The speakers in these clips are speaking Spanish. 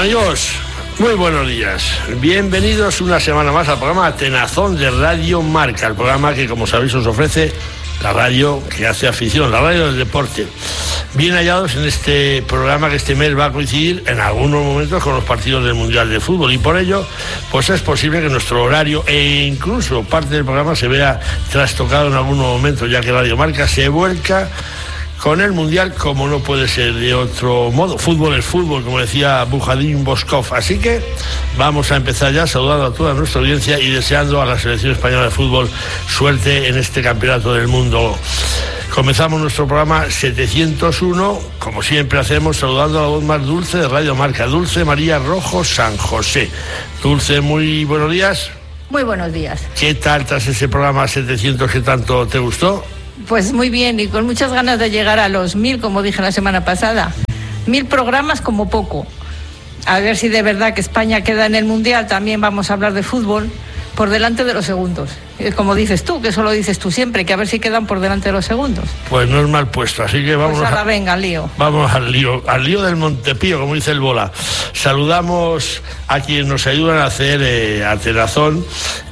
Amigos, muy buenos días. Bienvenidos una semana más al programa Atenazón de Radio Marca, el programa que, como sabéis, os ofrece la radio que hace afición, la radio del deporte. Bien hallados en este programa que este mes va a coincidir en algunos momentos con los partidos del Mundial de Fútbol, y por ello pues es posible que nuestro horario e incluso parte del programa se vea trastocado en algunos momentos, ya que Radio Marca se vuelca con el Mundial como no puede ser de otro modo. Fútbol es fútbol, como decía Bujadín Boskov. Así que vamos a empezar ya saludando a toda nuestra audiencia y deseando a la selección española de fútbol suerte en este campeonato del mundo. Comenzamos nuestro programa 701, como siempre hacemos, saludando a la voz más dulce de Radio Marca, Dulce María Rojo San José. Dulce, muy buenos días. Muy buenos días. ¿Qué tal tras ese programa 700 que tanto te gustó? Pues muy bien, y con muchas ganas de llegar a los 1000, como dije la semana pasada. 1000 programas como poco. A ver si de verdad que España queda en el Mundial. También vamos a hablar de fútbol por delante de los segundos. Como dices tú, que eso lo dices tú siempre, que a ver si quedan por delante de los segundos. Pues no es mal puesto, así que vamos pues venga, al lío. Vamos al lío del Montepío, como dice el Bola. Saludamos a quienes nos ayudan a hacer Atenazón,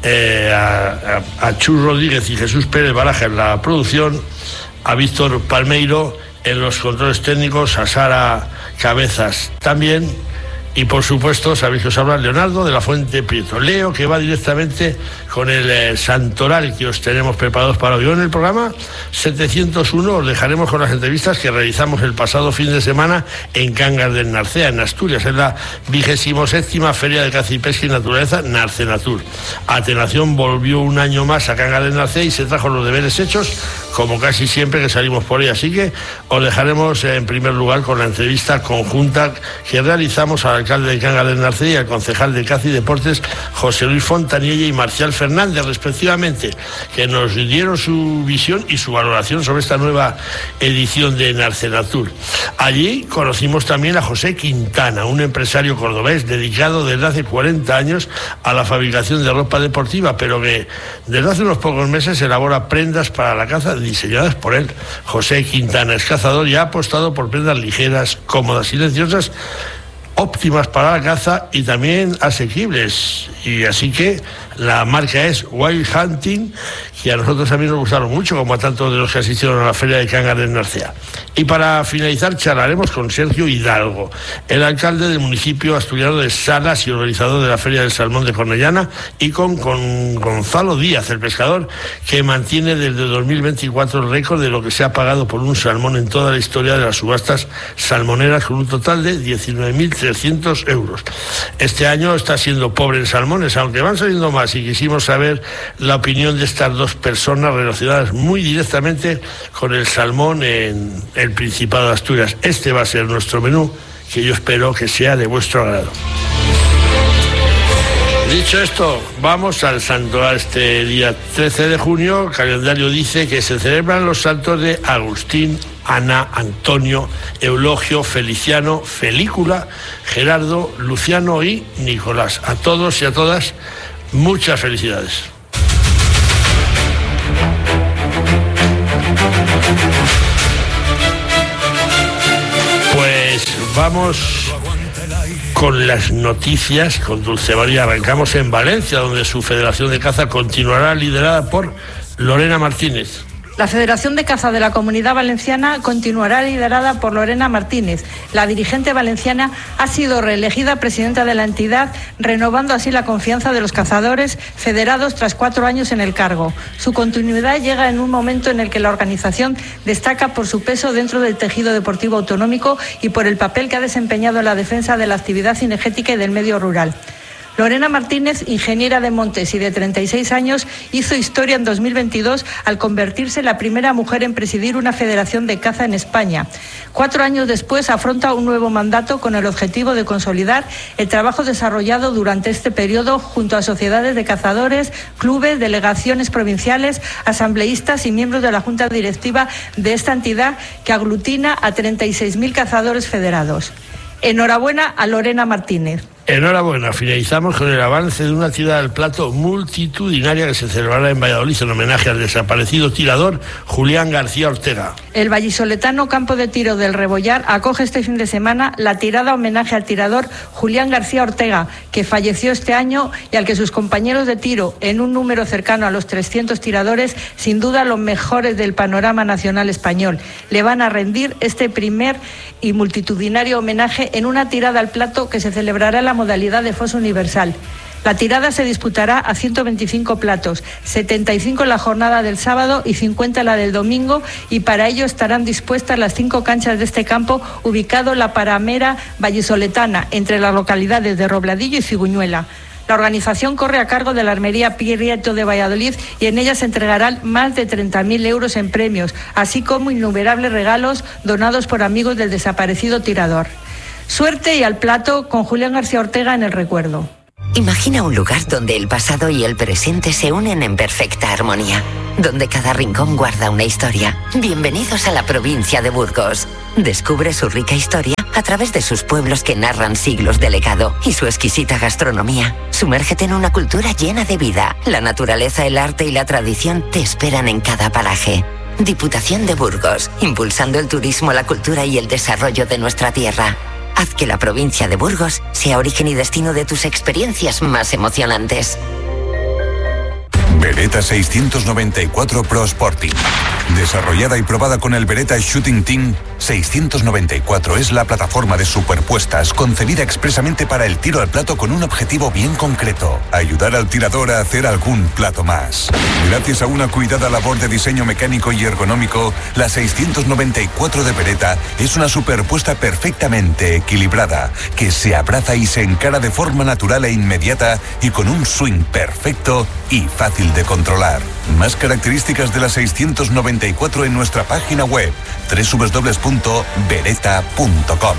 a Chus Rodríguez y Jesús Pérez Baraja en la producción, a Víctor Palmeiro en los controles técnicos, a Sara Cabezas también. Y por supuesto, sabéis que os habla Leonardo de la Fuente Prieto. Leo, que va directamente con el santoral que os tenemos preparados para hoy. En el programa 701 os dejaremos con las entrevistas que realizamos el pasado fin de semana en Cangas del Narcea, en Asturias, en la 27ª Feria de Caza y Pesca y Naturaleza, Narcenatur. Atenación volvió un año más a Cangas del Narcea y se trajo los deberes hechos, como casi siempre que salimos por ahí. Así que os dejaremos en primer lugar con la entrevista conjunta que realizamos al alcalde de Cangas del Narcea y al concejal de Caza y Deportes, José Luis Fontanilla y Marcial Fernández, respectivamente, que nos dieron su visión y su valoración sobre esta nueva edición de Narcenatur. Allí conocimos también a José Quintana, un empresario cordobés dedicado desde hace 40 años a la fabricación de ropa deportiva, pero que desde hace unos pocos meses elabora prendas para la caza diseñadas por él. José Quintana es cazador y ha apostado por prendas ligeras, cómodas, silenciosas, óptimas para la caza y también asequibles. Y así que la marca es Wild Hunting, que a nosotros también nos gustaron mucho, como a tantos de los que asistieron a la Feria de Cangas del Narcea. Y para finalizar charlaremos con Sergio Hidalgo, el alcalde del municipio asturiano de Salas y organizador de la Feria del Salmón de Cornellana, y con Gonzalo Díaz, el pescador, que mantiene desde 2024 el récord de lo que se ha pagado por un salmón en toda la historia de las subastas salmoneras, con un total de 19.300 euros. Este año está siendo pobre en salmones, aunque van saliendo más, y quisimos saber la opinión de estas dos personas relacionadas muy directamente con el salmón en el Principado de Asturias. Este va a ser nuestro menú, que yo espero que sea de vuestro agrado. Dicho esto, vamos al santoral. Este día 13 de junio, el calendario dice que se celebran los santos de Agustín, Ana, Antonio, Eulogio, Feliciano, Felícula, Gerardo, Luciano y Nicolás. A todos y a todas, muchas felicidades. Pues vamos con las noticias, con Dulce María. Arrancamos en Valencia, donde su Federación de Caza continuará liderada por Lorena Martínez. La Federación de Caza de la Comunidad Valenciana continuará liderada por Lorena Martínez. La dirigente valenciana ha sido reelegida presidenta de la entidad, renovando así la confianza de los cazadores federados tras 4 años en el cargo. Su continuidad llega en un momento en el que la organización destaca por su peso dentro del tejido deportivo autonómico y por el papel que ha desempeñado en la defensa de la actividad cinegética y del medio rural. Lorena Martínez, ingeniera de montes y de 36 años, hizo historia en 2022 al convertirse en la primera mujer en presidir una federación de caza en España. 4 años después afronta un nuevo mandato con el objetivo de consolidar el trabajo desarrollado durante este periodo junto a sociedades de cazadores, clubes, delegaciones provinciales, asambleístas y miembros de la Junta Directiva de esta entidad que aglutina a 36.000 cazadores federados. Enhorabuena a Lorena Martínez. Enhorabuena, finalizamos con el avance de una tirada al plato multitudinaria que se celebrará en Valladolid en homenaje al desaparecido tirador Julián García Ortega. El vallisoletano Campo de Tiro del Rebollar acoge este fin de semana la tirada homenaje al tirador Julián García Ortega, que falleció este año y al que sus compañeros de tiro, en un número cercano a los 300 tiradores, sin duda los mejores del panorama nacional español, le van a rendir este primer y multitudinario homenaje en una tirada al plato que se celebrará en la modalidad de foso universal. La tirada se disputará a 125 platos, 75 en la jornada del sábado y 50 en la del domingo, y para ello estarán dispuestas las 5 canchas de este campo, ubicado en la paramera vallisoletana, entre las localidades de Robladillo y Ciguñuela. La organización corre a cargo de la Armería Prieto de Valladolid y en ella se entregarán más de 30.000 euros en premios, así como innumerables regalos donados por amigos del desaparecido tirador. Suerte y al plato con Julián García Ortega en el recuerdo. Imagina un lugar donde el pasado y el presente se unen en perfecta armonía, donde cada rincón guarda una historia. Bienvenidos a la provincia de Burgos. Descubre su rica historia a través de sus pueblos que narran siglos de legado y su exquisita gastronomía. Sumérgete en una cultura llena de vida. La naturaleza, el arte y la tradición te esperan en cada paraje. Diputación de Burgos, impulsando el turismo, la cultura y el desarrollo de nuestra tierra. Haz que la provincia de Burgos sea origen y destino de tus experiencias más emocionantes. Beretta 694 Pro Sporting. Desarrollada y probada con el Beretta Shooting Team, 694 es la plataforma de superpuestas concebida expresamente para el tiro al plato con un objetivo bien concreto: ayudar al tirador a hacer algún plato más. Gracias a una cuidada labor de diseño mecánico y ergonómico, la 694 de Beretta es una superpuesta perfectamente equilibrada, que se abraza y se encara de forma natural e inmediata y con un swing perfecto y fácil de controlar. Más características de la 694 en nuestra página web www.beretta.com.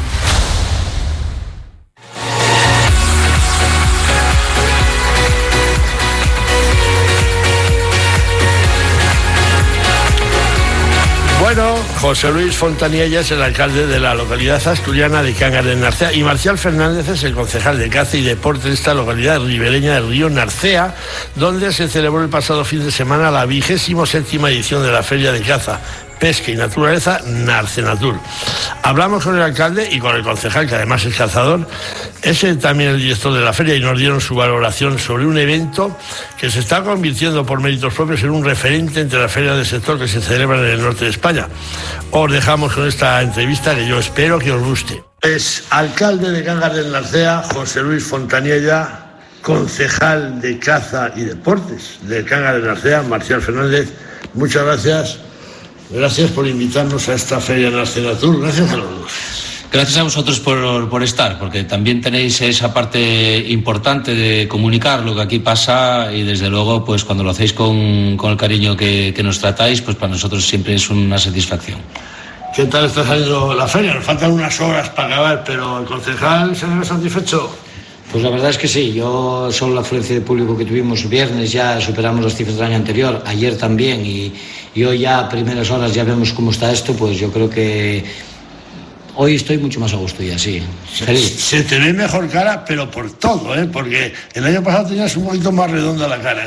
Bueno, José Luis Fontanilla es el alcalde de la localidad asturiana de Cangas de Narcea y Marcial Fernández es el concejal de Caza y Deporte de esta localidad ribereña del río Narcea, donde se celebró el pasado fin de semana la 27ª edición de la Feria de Caza, Pesca y Naturaleza Narcenatur. Hablamos con el alcalde y con el concejal, que además es cazador, es también el director de la feria, y nos dieron su valoración sobre un evento que se está convirtiendo por méritos propios en un referente entre las ferias del sector que se celebran en el norte de España. Os dejamos con esta entrevista que yo espero que os guste. Es alcalde de Cangas del Narcea, José Luis Fontanilla, concejal de Caza y Deportes de Cangas del Narcea, Marcial Fernández. Muchas gracias. Gracias por invitarnos a esta Feria Narcenatur. Gracias a los dos. Gracias a vosotros por estar, porque también tenéis esa parte importante de comunicar lo que aquí pasa, y desde luego, pues cuando lo hacéis con el cariño que nos tratáis, pues para nosotros siempre es una satisfacción. ¿Qué tal está saliendo la feria? Nos faltan unas horas para acabar, pero el concejal se ve satisfecho. Pues la verdad es que sí, solo la afluencia de público que tuvimos viernes ya superamos las cifras del año anterior, ayer también, y hoy ya a primeras horas ya vemos cómo está esto, pues yo creo que hoy estoy mucho más a gusto ya, sí. Se te ve mejor cara, pero por todo, porque el año pasado tenías un poquito más redonda la cara.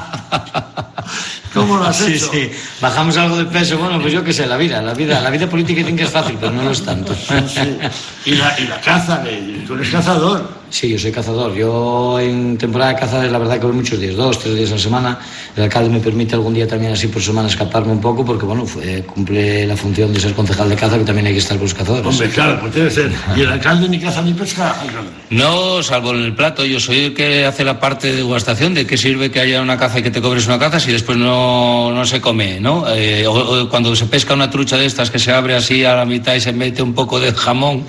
¿Cómo lo has hecho? Sí, bajamos algo de peso, bueno, pues yo qué sé, la vida política dicen que es fácil, pero no lo es tanto. Sí. Y la caza, tú eres cazador. Sí, yo soy cazador. Yo en temporada de caza, la verdad que voy muchos días, 2-3 días a la semana. El alcalde me permite algún día también así por semana escaparme un poco, porque bueno, cumple la función de ser concejal de caza, que también hay que estar con los cazadores. Hombre, claro, pues debe ser. ¿Y el alcalde ni caza ni pesca, alcalde? No, salvo en el plato. Yo soy el que hace la parte de degustación. ¿De qué sirve que haya una caza y que te cobres una caza si después no se come, ¿no? O cuando se pesca una trucha de estas que se abre así a la mitad y se mete un poco de jamón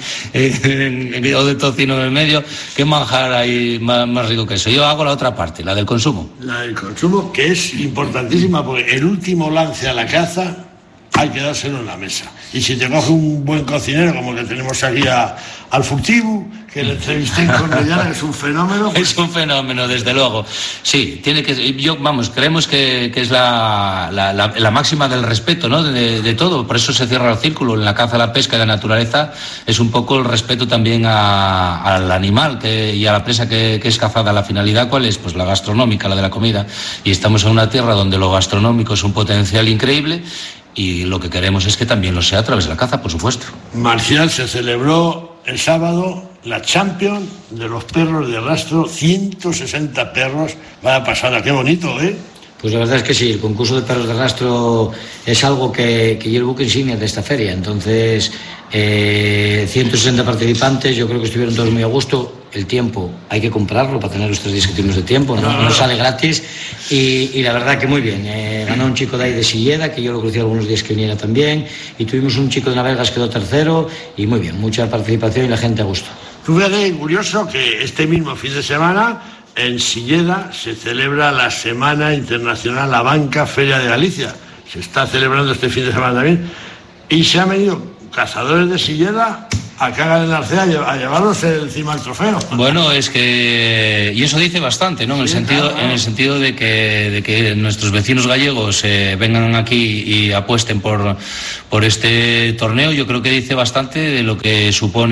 o de tocino en el medio, qué manjar hay más rico que eso. Yo hago la otra parte, la del consumo. La del consumo, que es importantísima, porque el último lance a la caza hay que dárselo en la mesa. Y si te coge un buen cocinero, como que tenemos aquí al Furtibu, que le entrevisté en Cornellana, que es un fenómeno. Es un fenómeno, desde luego. Sí, creemos que es la máxima del respeto, ¿no? De todo. Por eso se cierra el círculo. En la caza, la pesca y la naturaleza es un poco el respeto también al animal y a la presa que es cazada. La finalidad, ¿cuál es? Pues la gastronómica, la de la comida. Y estamos en una tierra donde lo gastronómico es un potencial increíble. Y lo que queremos es que también lo sea a través de la caza, por supuesto. Marcial, se celebró el sábado la Champions de los perros de rastro, 160 perros. Vaya pasada, qué bonito, ¿eh? Pues la verdad es que sí, el concurso de perros de rastro es algo que yo el buque insignia de esta feria. Entonces, 160 participantes, yo creo que estuvieron todos muy a gusto. El tiempo hay que comprarlo para tener los 3 días que tuvimos de tiempo, no sale gratis. Y la verdad que muy bien. Ganó un chico de ahí de Silleda, que yo lo conocí algunos días que viniera también. Y tuvimos un chico de Navegas que quedó tercero. Y muy bien, mucha participación y la gente a gusto. Tuve de curioso que este mismo fin de semana en Silleda se celebra la Semana Internacional La Banca Feria de Galicia. Se está celebrando este fin de semana también. Y se han venido cazadores de Silleda a Caga de Narcea a llevarlos encima del trofeo. Bueno, es que... Y eso dice bastante, ¿no? En el sentido de que nuestros vecinos gallegos vengan aquí y apuesten por este torneo. Yo creo que dice bastante de lo que supone